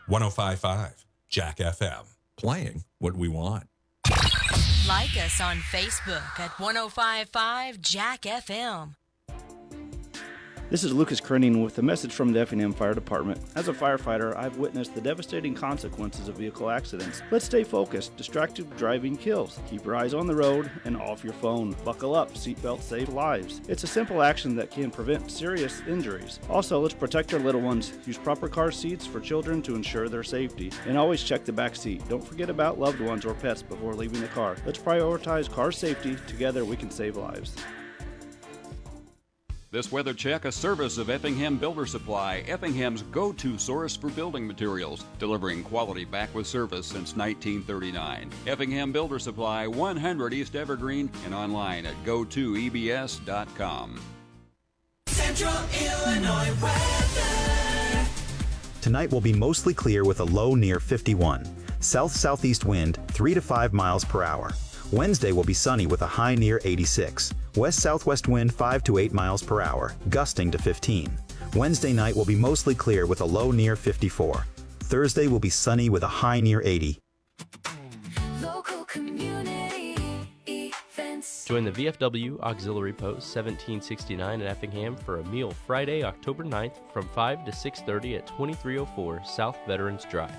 105.5 Jack FM. Playing what we want. Like us on Facebook at 105.5 Jack FM. This is Lucas Kerning with a message from the Effingham Fire Department. As a firefighter, I've witnessed the devastating consequences of vehicle accidents. Let's stay focused. Distracted driving kills. Keep your eyes on the road and off your phone. Buckle up. Seatbelts save lives. It's a simple action that can prevent serious injuries. Also, let's protect our little ones. Use proper car seats for children to ensure their safety. And always check the back seat. Don't forget about loved ones or pets before leaving the car. Let's prioritize car safety. Together we can save lives. This weather check, a service of Effingham Builder Supply, Effingham's go-to source for building materials, delivering quality back with service since 1939. Effingham Builder Supply, 100 East Evergreen, and online at go2ebs.com. Central Illinois weather. Tonight will be mostly clear with a low near 51. South-southeast wind 3 to 5 miles per hour. Wednesday will be sunny with a high near 86. West-southwest wind 5 to 8 miles per hour, gusting to 15. Wednesday night will be mostly clear with a low near 54. Thursday will be sunny with a high near 80. Local community events. Join the VFW Auxiliary Post 1769 at Effingham for a meal Friday, October 9th from 5 to 6:30 at 2304 South Veterans Drive.